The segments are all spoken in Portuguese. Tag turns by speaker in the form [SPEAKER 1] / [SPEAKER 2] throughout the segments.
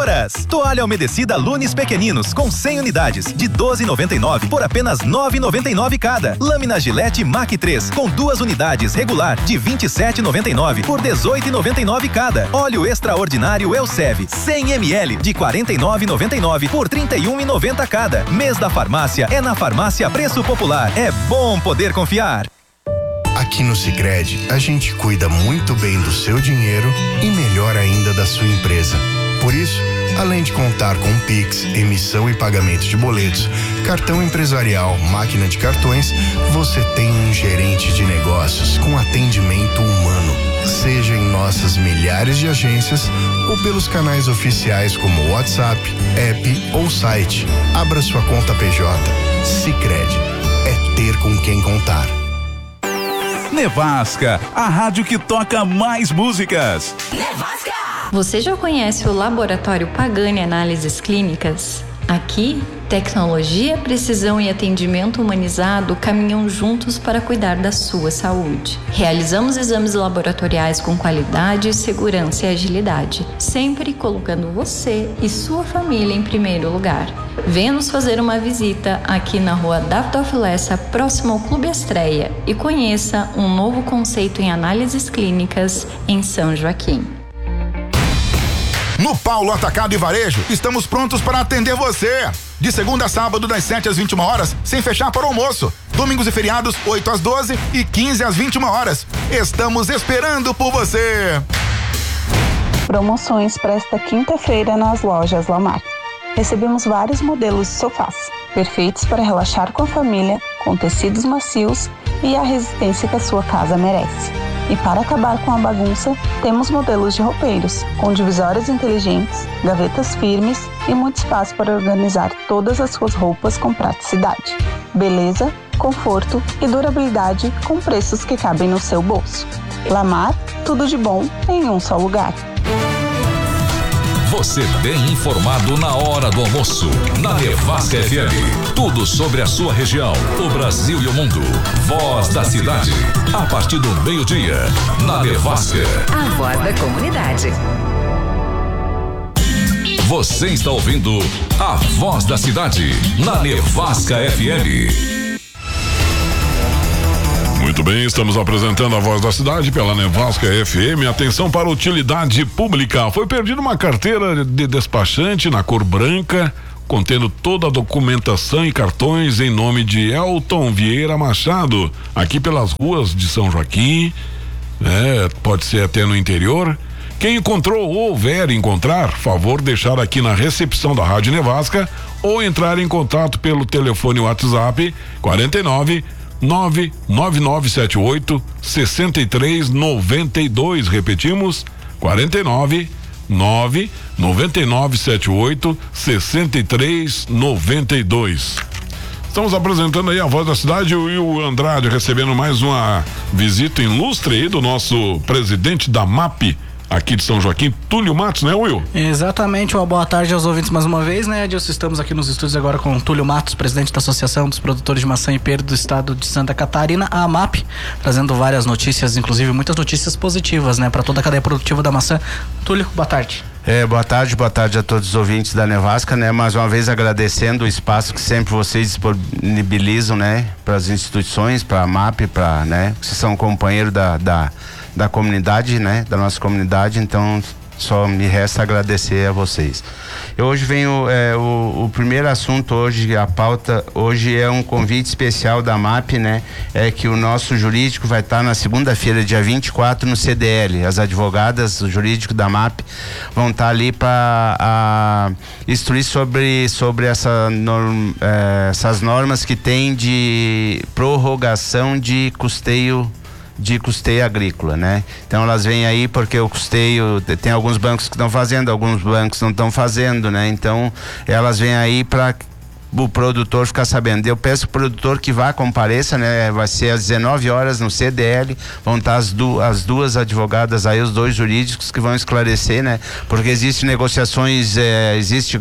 [SPEAKER 1] Toalha umedecida Lunes Pequeninos com 100 unidades de 12,99 por apenas 9,99 cada. Lâmina Gillette Mach 3 com 2 unidades regular de 27,99 por 18,99 cada. Óleo extraordinário Elsev 100 ml de 49,99 por 31,90 cada. Mês da farmácia é na Farmácia Preço Popular. É bom poder confiar.
[SPEAKER 2] Aqui no Sicredi, a gente cuida muito bem do seu dinheiro e melhor ainda da sua empresa. Por isso, além de contar com Pix, emissão e pagamento de boletos, cartão empresarial, máquina de cartões, você tem um gerente de negócios com atendimento humano. Seja em nossas milhares de agências ou pelos canais oficiais como WhatsApp, app ou site. Abra sua conta PJ. Sicredi. É ter com quem contar.
[SPEAKER 3] Nevasca, a rádio que toca mais músicas.
[SPEAKER 4] Nevasca! Você já conhece o Laboratório Pagani Análises Clínicas? Aqui, tecnologia, precisão e atendimento humanizado caminham juntos para cuidar da sua saúde. Realizamos exames laboratoriais com qualidade, segurança e agilidade, sempre colocando você e sua família em primeiro lugar. Venha nos fazer uma visita aqui na rua Davidoff Lessa, próximo ao Clube Estreia, e conheça um novo conceito em análises clínicas em São Joaquim.
[SPEAKER 5] No Paulo Atacado e Varejo, estamos prontos para atender você. De segunda a sábado, das 7 às 21 horas, sem fechar para o almoço. Domingos e feriados, 8 às 12 e 15 às 21 horas. Estamos esperando por você.
[SPEAKER 6] Promoções para esta quinta-feira nas lojas Lamar. Recebemos vários modelos de sofás, perfeitos para relaxar com a família, com tecidos macios e a resistência que a sua casa merece. E para acabar com a bagunça, temos modelos de roupeiros, com divisórias inteligentes, gavetas firmes e muito espaço para organizar todas as suas roupas com praticidade. Beleza, conforto e durabilidade com preços que cabem no seu bolso. Lamar, tudo de bom em um só lugar.
[SPEAKER 7] Você bem informado na hora do almoço, na Nevasca FM. Tudo sobre a sua região, o Brasil e o mundo. Voz da cidade, a partir do meio-dia, na Nevasca.
[SPEAKER 8] A voz da comunidade.
[SPEAKER 7] Você está ouvindo a Voz da Cidade, na Nevasca FM.
[SPEAKER 9] Muito bem, estamos apresentando a Voz da Cidade pela Nevasca FM. Atenção para a utilidade pública. Foi perdida uma carteira de despachante na cor branca, contendo toda a documentação e cartões em nome de Elton Vieira Machado, aqui pelas ruas de São Joaquim, pode ser até no interior. Quem encontrou ou houver encontrar, favor deixar aqui na recepção da Rádio Nevasca ou entrar em contato pelo telefone WhatsApp 49 99978 6392. Repetimos, 49 99978 6392. Estamos apresentando aí a Voz da Cidade, o Will Andrade recebendo mais uma visita ilustre aí do nosso presidente da MAP aqui de São Joaquim, Túlio Matos, né, Will?
[SPEAKER 10] Exatamente, uma boa tarde aos ouvintes mais uma vez, né, Edilson? Estamos aqui nos estúdios agora com o Túlio Matos, presidente da Associação dos Produtores de Maçã e Pera do Estado de Santa Catarina, a AMAP, trazendo várias notícias, inclusive muitas notícias positivas, né, para toda a cadeia produtiva da maçã. Túlio, boa tarde.
[SPEAKER 11] Boa tarde a todos os ouvintes da Nevasca, né? Mais uma vez agradecendo o espaço que sempre vocês disponibilizam, né? Para as instituições, para a MAP, né? Vocês são companheiros da comunidade, né? Da nossa comunidade, então só me resta agradecer a vocês. Eu hoje venho, o primeiro assunto hoje, a pauta hoje é um convite especial da MAP, né? É que o nosso jurídico vai estar na segunda-feira, dia 24, no CDL. As advogadas, o jurídico da MAP vão estar ali para instruir sobre essas normas que tem de prorrogação de custeio agrícola, né? Então elas vêm aí porque o custeio, tem alguns bancos que estão fazendo, alguns bancos não estão fazendo, né? Então elas vêm aí para o produtor ficar sabendo. Eu peço pro produtor que vá, compareça, né? Vai ser às 19 horas no CDL, vão estar as duas advogadas aí, os dois jurídicos que vão esclarecer, né? Porque existe negociações, existe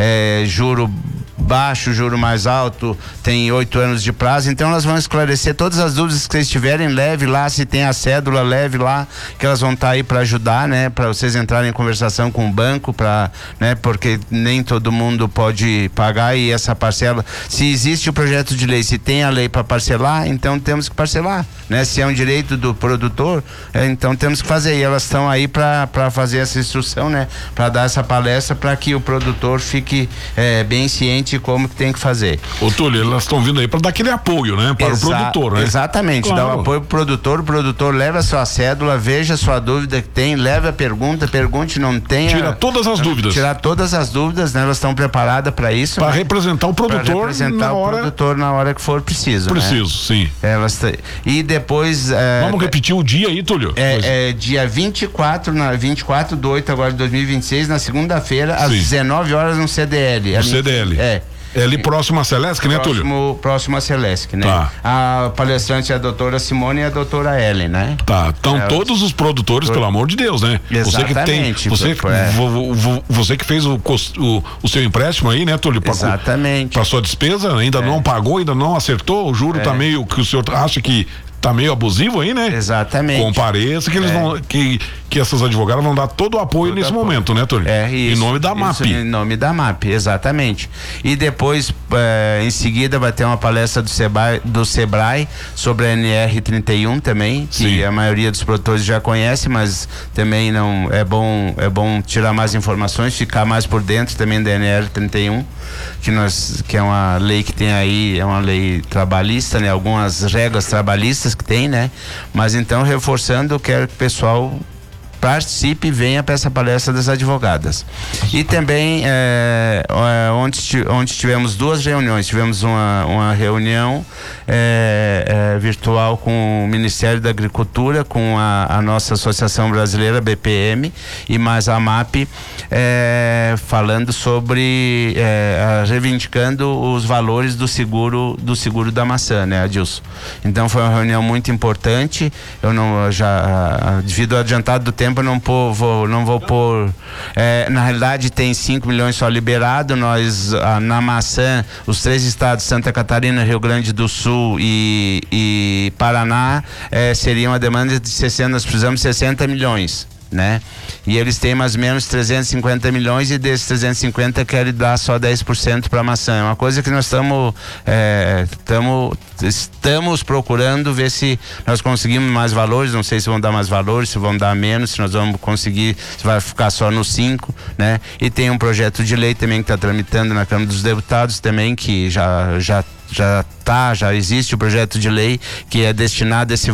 [SPEAKER 11] juro baixo, juro mais alto, tem 8 anos de prazo, então elas vão esclarecer todas as dúvidas que vocês tiverem, leve lá, se tem a cédula, leve lá, que elas vão estar aí para ajudar, né? Para vocês entrarem em conversação com o banco, né? Porque nem todo mundo pode pagar, e essa parcela, se existe o projeto de lei, se tem a lei para parcelar, então temos que parcelar, né? Se é um direito do produtor, então temos que fazer, e elas estão aí para fazer essa instrução, né? Para dar essa palestra para que o produtor fique bem ciente de como que tem que fazer.
[SPEAKER 9] Ô Túlio, elas estão vindo aí para dar aquele apoio, né? Para o produtor, né?
[SPEAKER 11] Exatamente, claro. Dá o apoio pro produtor, o produtor leva a sua cédula, veja a sua dúvida que tem, leve a pergunta, pergunte, não tenha.
[SPEAKER 9] Tira todas as dúvidas.
[SPEAKER 11] Tirar todas as dúvidas, né? Elas estão preparadas para isso.
[SPEAKER 9] Para representar o produtor
[SPEAKER 11] produtor na hora que for preciso.
[SPEAKER 9] Preciso, né?
[SPEAKER 11] Sim. E depois.
[SPEAKER 9] Vamos repetir o dia aí, Túlio?
[SPEAKER 11] Dia 24 do 8 agora de 2026, na segunda-feira, às 19 horas no CDL.
[SPEAKER 9] No CDL. É ali próximo a Celesc, né, Túlio?
[SPEAKER 11] Próximo a Celesc, né?
[SPEAKER 9] Tá.
[SPEAKER 11] A palestrante é a doutora Simone e a doutora Ellen, né?
[SPEAKER 9] Tá. Então todos os produtores, pelo amor de Deus, né?
[SPEAKER 11] Exatamente.
[SPEAKER 9] Você que fez o seu empréstimo aí, né, Túlio?
[SPEAKER 11] Exatamente.
[SPEAKER 9] Para sua despesa, ainda não pagou, ainda não acertou, o juro tá meio, que o senhor acha que tá meio abusivo aí, né?
[SPEAKER 11] Exatamente.
[SPEAKER 9] Compareça que eles vão, que essas advogadas vão dar todo o apoio nesse momento, né, Túlio?
[SPEAKER 11] Isso.
[SPEAKER 9] Em nome da MAP.
[SPEAKER 11] Em nome da MAP, exatamente. E depois, em seguida, vai ter uma palestra do Sebrae sobre a NR31 também, que a maioria dos produtores já conhece, mas também não é bom tirar mais informações, ficar mais por dentro também da NR31, que é uma lei que tem aí, é uma lei trabalhista, né? Algumas regras trabalhistas que tem, né? Mas então, reforçando, eu quero que o pessoal participe e venha para essa palestra das advogadas. E também onde tivemos 2 reuniões, tivemos uma reunião virtual com o Ministério da Agricultura, com a nossa Associação Brasileira BPM e mais a MAP, falando sobre reivindicando os valores do seguro da maçã, né, Adilson? Então foi uma reunião muito importante. Eu não devido ao adiantado do tempo, eu não vou pôr. Na realidade, tem 5 milhões só liberado. Nós, na maçã, os 3 estados, Santa Catarina, Rio Grande do Sul e Paraná, seria uma demanda de 60, nós precisamos de 60 milhões. Né? E eles têm mais ou menos 350 milhões, e desses 350 querem dar só 10% para maçã. É uma coisa que nós estamos procurando ver se nós conseguimos mais valores. Não sei se vão dar mais valores, se vão dar menos, se nós vamos conseguir, se vai ficar só no 5, né? E tem um projeto de lei também que está tramitando na Câmara dos Deputados também, que já existe o projeto de lei que é destinado a esse